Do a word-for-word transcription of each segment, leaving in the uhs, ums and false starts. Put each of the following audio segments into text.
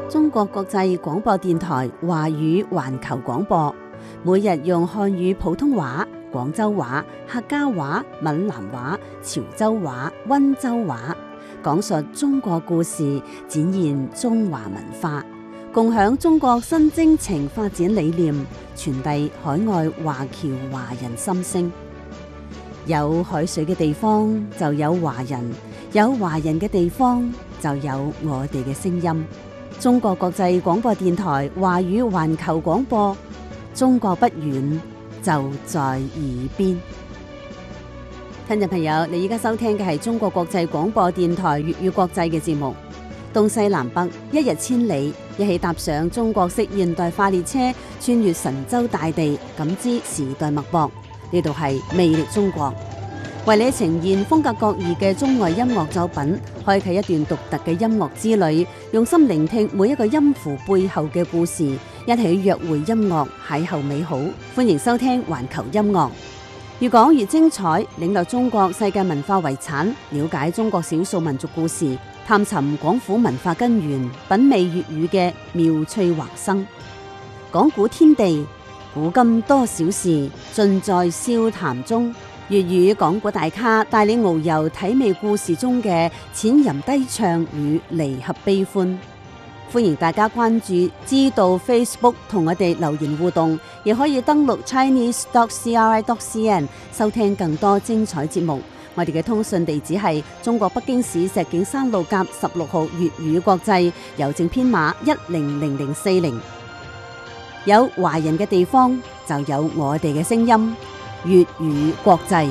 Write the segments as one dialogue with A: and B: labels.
A: 中國國際廣播電台華語環球廣播，每日用漢語普通話、廣州話、客家話、閩南話、潮州話、溫州話，講述中國故事，展現中華文化，共享中國新征程發展理念，傳遞海外華僑華人心聲。有海水嘅地方就有華人，有華人嘅地方就有我哋嘅聲音。中國國際廣播電台華語環球廣播，中國不遠，就在耳邊。聽眾朋友，你依家收聽嘅係中國國際廣播電台粵語國際嘅節目。東西南北，一日千里，一起踏上中國式現代化列車，穿越神州大地，感知時代脈搏。呢度係魅力中國，為你呈現風格各異嘅中外音樂作品，開啟一段獨特嘅音樂之旅，用心聆聽每一個音符背後嘅故事，一起約會音樂，邂逅美好。歡迎收聽環球音樂，越講越精彩，領略中國世界文化遺產，了解中國少數民族故事，探尋廣府文化根源，品味粵語嘅妙趣橫生。講古天地，古今多少事，盡在笑談中。粵語講古大咖帶你遨遊體味故事中嘅淺吟低唱與離合悲歡。歡迎大家關注知道 Facebook 同我哋留言互動，亦可以登錄 chinese dot c r i dot c n 收聽更多精彩節目。我哋嘅通訊地址係中國北京市石景山路甲十六號粵語國際，郵政編碼一零零零四零。有華人嘅地方就有我哋嘅聲音，粵語國際。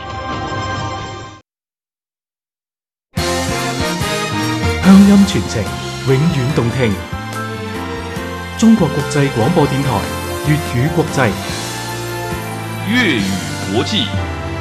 B: 鄉音傳情，永遠動聽。中國國際廣播電台粵語國際，
C: 粵語國際。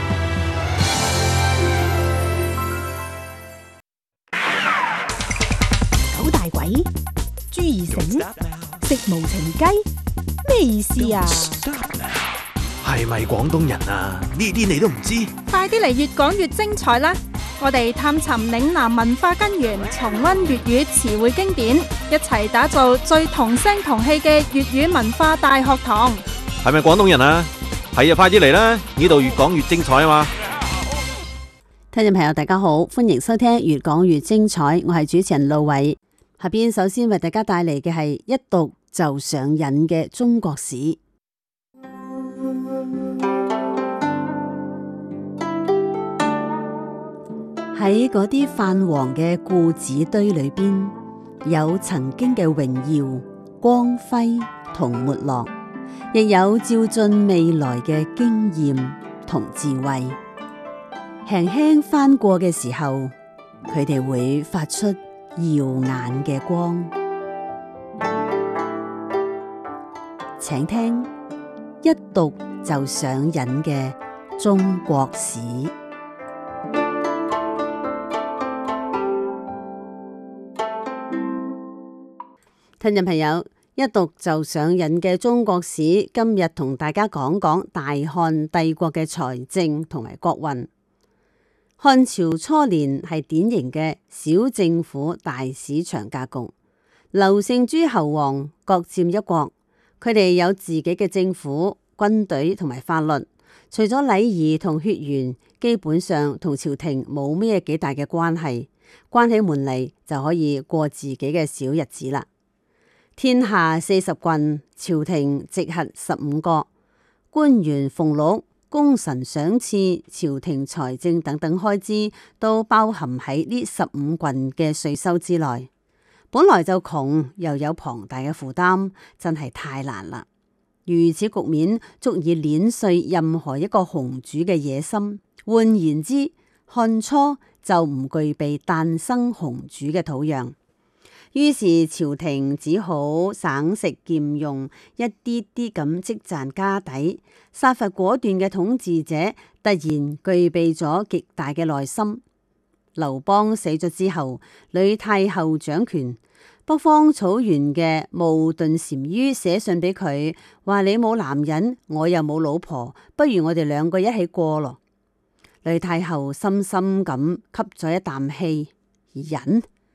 D: 九大簋，朱二繩，食無情雞，咩意思啊？
E: 係咪廣東人啊？呢啲你都唔知？
D: 快啲嚟越講越精彩啦！我哋探尋嶺南文化根源，重溫粵語詞彙經典，一齊打造最同聲同氣嘅粵語文化大學堂。
E: 係咪廣東人啊？係啊，快啲嚟啦！呢度越講越精彩啊嘛！
A: 聽眾朋友大家好，歡迎收聽越講越精彩，我係主持人路偉。下邊首先為大家帶嚟嘅係一讀就上癮嘅中國史。喺嗰啲泛黃嘅故紙堆裏邊，有曾經嘅榮耀、光輝同沒落，亦有照進未來嘅經驗同智慧。輕輕翻過嘅時候，佢哋會發出耀眼嘅光。請聽一讀就上癮嘅中國史。聽眾朋友，一讀就上癮嘅中國史，今日同大家講講大漢帝國嘅財政同埋國運。漢朝初年係典型嘅小政府大市場格局，劉姓諸侯王各佔一國，佢哋有自己嘅政府、軍隊同埋法律，除咗禮儀同血緣，基本上同朝廷冇咩幾大嘅關係，關起門嚟就可以過自己嘅小日子啦。天下四十郡，朝廷直轄十五個，官員俸祿、功臣賞賜、朝廷財政等等開支都包含喺呢十五郡嘅稅收之內。本來就窮，又有龐大嘅負擔，真係太難啦。如此局面足以碾碎任何一個雄主嘅野心。換言之，漢初就唔具備誕生雄主嘅土壤。於是朝廷只好省食儉用，一啲啲咁積賺家底。殺伐果斷嘅統治者突然具備咗極大嘅耐心。劉邦死咗之後，呂太后掌權，北方草原嘅冒頓單于寫信俾佢，話你冇男人，我又冇老婆，不如我哋兩個一起過咯。呂太后深深咁吸咗一啖氣，忍。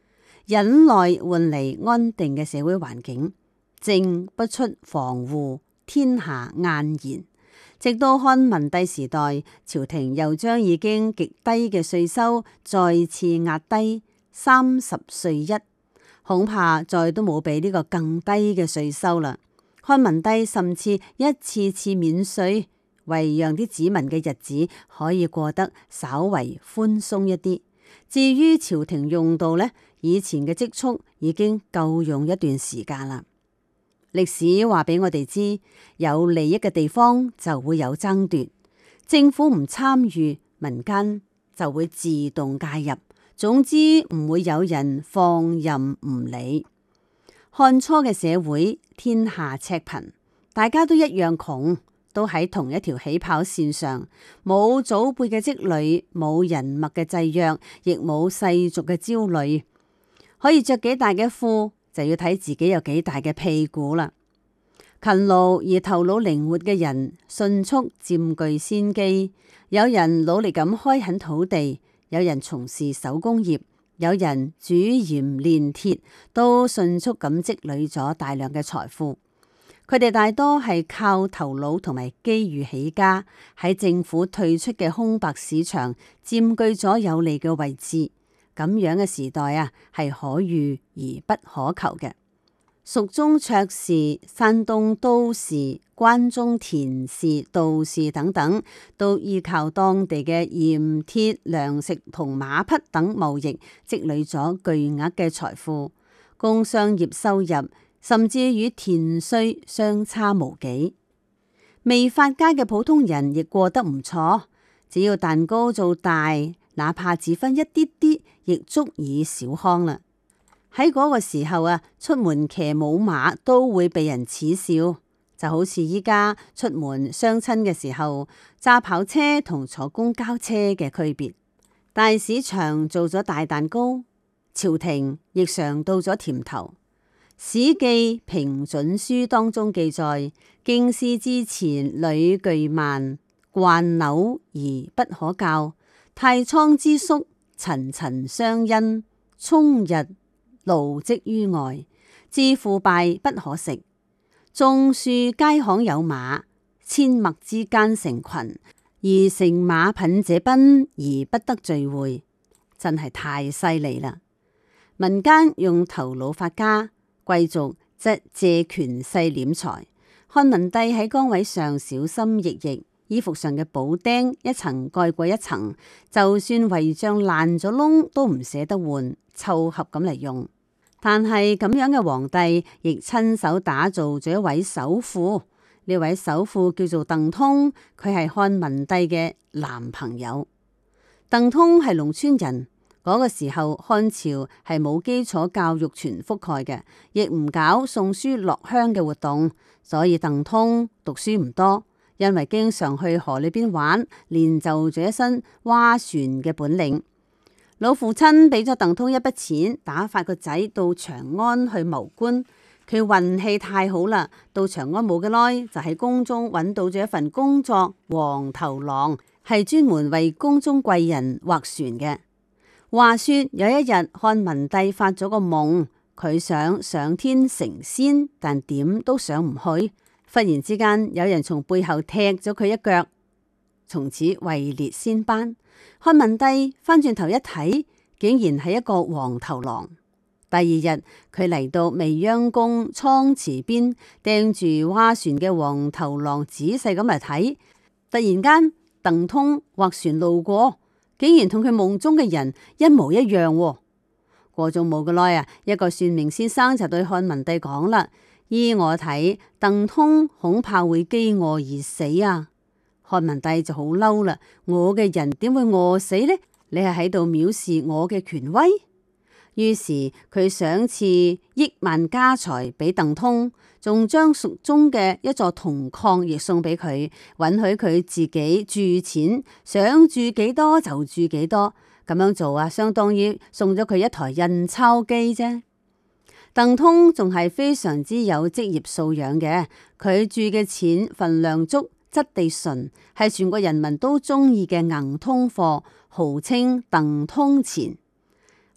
A: 忍耐換嚟安定嘅社會環境，政不出防戶，天下晏然。直到漢文帝時代，朝廷又將已經極低嘅稅收再次壓低三十稅一，恐怕再都冇比呢個更低嘅稅收啦。漢文帝甚至一次次免稅，為讓啲子民嘅日子可以過得稍為寬鬆一啲。至於朝廷用度呢，以前嘅積蓄已經夠用一段時間啦。歷史話俾我哋知，有利益嘅地方就會有爭奪，政府唔參與，民間就會自動介入。總之唔會有人放任唔理。漢初嘅社會，天下赤貧，大家都一樣窮，都喺同一條起跑線上，冇祖輩嘅積累，冇人脈嘅制約，亦冇世俗嘅焦慮。可以着幾大嘅褲，就要睇自己有幾大嘅屁股啦。勤勞而頭腦靈活嘅人迅速佔據先機，有人努力咁開墾土地，有人從事手工業，有人煮鹽煉鐵，都迅速咁積累咗大量嘅財富。佢哋大多係靠頭腦同埋機遇起家，喺政府退出嘅空白市場佔據咗有利嘅位置。咁樣嘅時代啊，係可遇而不可求嘅。蜀中卓氏、山東都氏、關中田氏、杜氏等等，都依靠當地嘅鹽鐵、糧食同馬匹等貿易，積累咗巨額嘅財富。工商業收入甚至與田稅相差無幾。未發家嘅普通人亦過得唔錯，只要蛋糕做大，哪怕只分一啲啲，亦足以小康啦。喺嗰個時候啊，出門騎母馬都會被人恥笑，就好似依家出門相親嘅時候，揸跑車同坐公交車嘅區別。大市場做咗大蛋糕，朝廷亦嘗到咗甜頭。史記平準書當中記載：京師之前屢巨萬，貫朽而不可校。太倉之粟，層層相因，充溢勞積於外，至腐敗不可食。眾庶皆罕有馬，阡陌之間成群，而乘馬品者賓而不得聚會，真係太犀利啦！民間用頭腦發家，貴族則借權勢斂財。漢文帝喺崗位上小心翼翼，衣服上嘅補丁一層蓋過一層，就算帷帳爛咗窿都唔捨得換，湊合咁嚟用。但係咁樣嘅皇帝亦親手打造咗一位首富，呢位首富叫做鄧通，佢係漢文帝嘅男朋友。鄧通係農村人，嗰、那個時候漢朝係冇基礎教育全覆蓋嘅，亦唔搞送書落鄉嘅活動，所以鄧通讀書唔多，因為經常去河裏邊玩，練就咗一身划船嘅本領。老父親俾咗鄧通一筆錢，打發個仔到長安去謀官。佢運氣太好啦，到長安冇幾耐，就喺宮中揾到咗一份工作，黃頭郎，係專門為宮中貴人劃船嘅。話說有一日，漢文帝發咗個夢，佢想上天成仙，但點都上唔去。忽然之間，有人從背後踢咗佢一腳，從此位列仙班。漢文帝翻轉頭一睇，竟然係一個黃頭郎。第二日，佢嚟到未央宮倉池邊，盯住划船嘅黃頭郎仔細咁嚟睇。突然間，鄧通劃船路過，竟然同佢夢中嘅人一模一樣喎。過咗冇幾耐啊，一個算命先生就對漢文帝講啦：依我睇，鄧通恐怕會飢餓而死啊！漢文帝就好嬲啦，我嘅人點會餓死呢？你係喺度藐視我嘅權威？於是佢賞賜億萬家財俾鄧通，仲將蜀中嘅一座銅礦亦送俾佢，允許佢自己鑄錢，想鑄幾多就鑄幾多。咁樣做啊，相當於送咗佢一台印鈔機啫。鄧通仲係非常之有職業素養嘅，佢鑄嘅錢份量足，質地純，係全國人民都中意嘅硬通貨，號稱鄧通錢。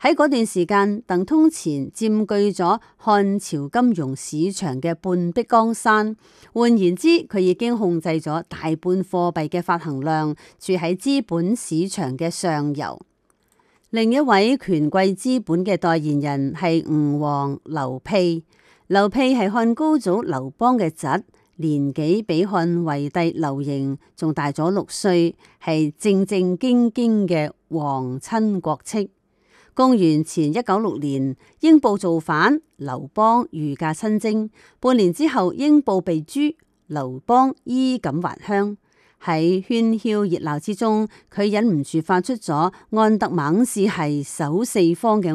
A: 喺嗰段時間，鄧通錢佔據咗漢朝金融市場嘅半壁江山。換言之，佢已經控制咗大半貨幣嘅發行量，處喺資本市場嘅上游。另一位權貴資本嘅代言人係吳王劉濞。劉濞係漢高祖劉邦嘅侄，年紀比漢惠帝劉盈仲大咗六歲，係正正經經嘅皇親國戚。公元前一九六年，英布造反，劉邦御駕親征。半年之後，英布被誅，劉邦衣錦還鄉。喺喧囂熱鬧之中，佢忍唔住發出咗安得猛士係守四方嘅